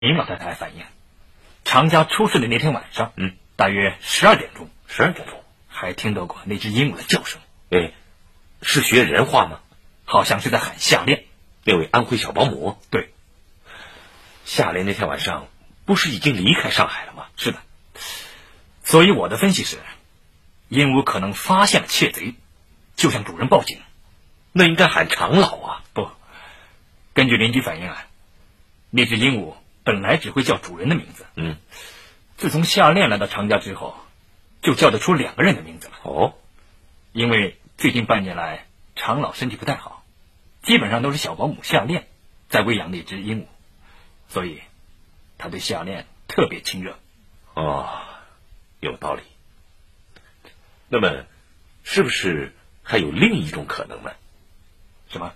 林老太太反映，常家出事的那天晚上，大约12点钟 ，12点钟， 还听到过那只鹦鹉的叫声。 哎，是学人话吗？ 好像是在喊夏恋， 那位安徽小保姆。 对， 夏恋那天晚上不是已经离开上海了吗？ 是的。所以我的分析是，鹦鹉可能发现了窃贼，就向主人报警。 那应该喊常老啊。 不，根据邻居反映啊，那只鹦鹉本来只会叫主人的名字。自从夏恋来到常家之后，就叫得出2个人的名字了。 哦， 因为最近半年来常老身体不太好，基本上都是小保姆夏恋在喂养那只鹦鹉，所以他对夏恋特别亲热。 哦，有道理。那么是不是还有另一种可能呢？ 什么？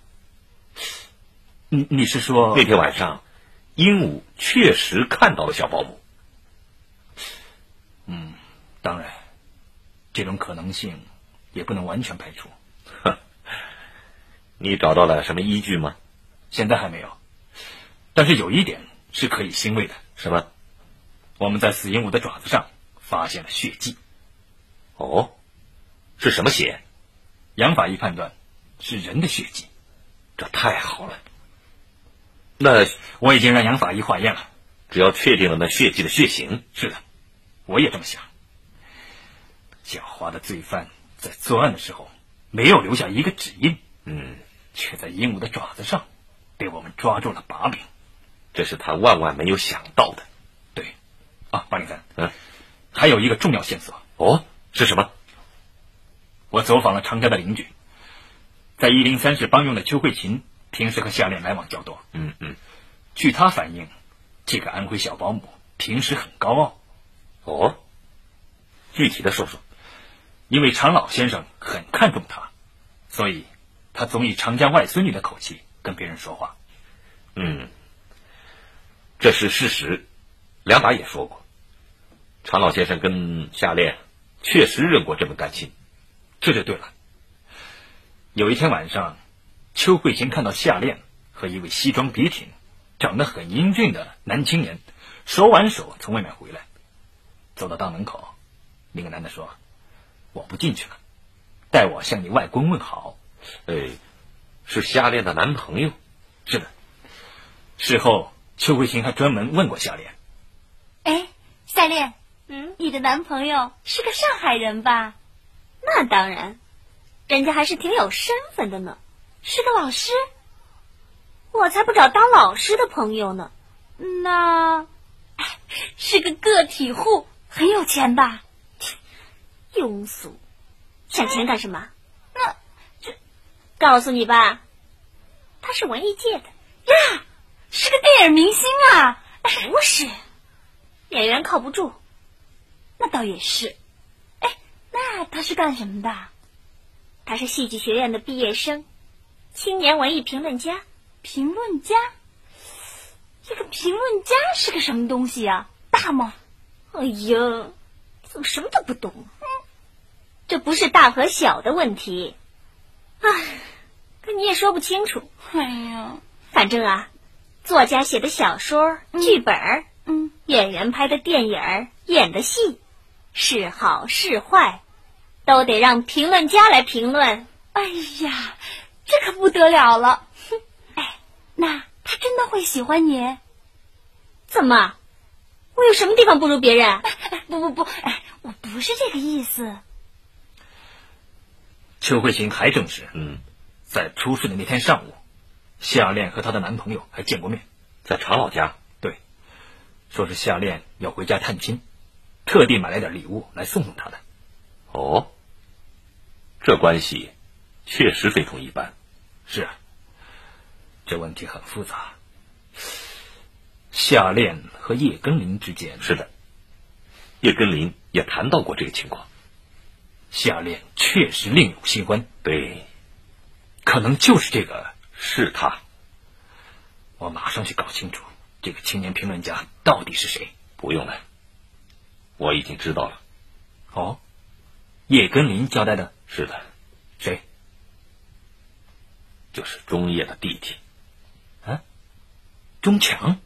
你是说那天晚上鹦鹉确实看到了小保姆？ 当然，这种可能性也不能完全排除。 你找到了什么依据吗？ 现在还没有，但是有一点是可以欣慰的。 什么？ 我们在死鹦鹉的爪子上发现了血迹。 哦，是什么血？ 杨法医判断是人的血迹。 这太好了。那我已经让杨法医化验了， 只要确定了那血迹的血型。 是的，我也这么想。狡猾的罪犯在作案的时候没有留下一个指印，却在鹦鹉的爪子上被我们抓住了把柄。 这是他万万没有想到的。 对，803，还有一个重要线索。 哦，是什么？ 我走访了常家的邻居，在103市帮佣的邱慧琴平时和夏恋来往较多。据他反映，这个安徽小保姆平时很高傲。 哦，具体的说说。 因为常老先生很看重他，所以他总以常家外孙女的口气跟别人说话。 这是事实。梁达也说过，常老先生跟夏恋确实认过这门干亲。 这就对了。有一天晚上，邱慧琴看到夏恋和一位西装笔挺、长得很英俊的男青年手挽手从外面回来，走到大门口，那个男的说：“我不进去了，代我向你外公问好。” 是夏恋的男朋友？ 是的。事后邱慧琴还专门问过夏恋：“ 夏恋，你的男朋友是个上海人吧？”“那当然，人家还是挺有身份的呢，是个老师。我才不找当老师的朋友呢。那是个个体户，很有钱吧？庸俗，想钱干什么？那这告诉你吧，他是文艺界的呀，是个电影明星啊。”“不是，演员靠不住。”“那倒也是。那他是干什么的？”“他是戏剧学院的毕业生，青年文艺评论家。”“评论家？这个评论家是个什么东西啊？大吗？”“哎呀，怎么什么都不懂？这不是大和小的问题。可你也说不清楚。反正啊，作家写的小说、剧本，演员拍的电影、演的戏，是好是坏，都得让评论家来评论。”“哎呀，这可不得了了。那他真的会喜欢你？”“怎么？我有什么地方不如别人？”“不，我不是这个意思。” 邱慧琴还证实，在出事的那天上午，夏恋和她的男朋友还见过面， 在常老家。 对，说是夏恋要回家探亲，特地买来点礼物来送送她的。 哦，这关系确实非同一般。 是啊，这问题很复杂。夏恋和叶根林之间， 是的，叶根林也谈到过这个情况。 夏恋确实另有新欢。 对， 可能就是这个， 是他。 我马上去搞清楚这个青年评论家到底是谁。 不用了，我已经知道了。 哦，叶根林交代的？ 是的。 谁？ 就是钟业的弟弟。 钟强。